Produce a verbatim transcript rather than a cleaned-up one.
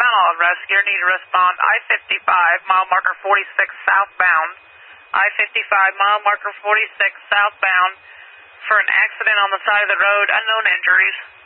Panel Rescue, need to respond I fifty-five, mile marker forty-six southbound. I fifty-five, mile marker forty-six southbound for an accident on the side of the road, unknown injuries.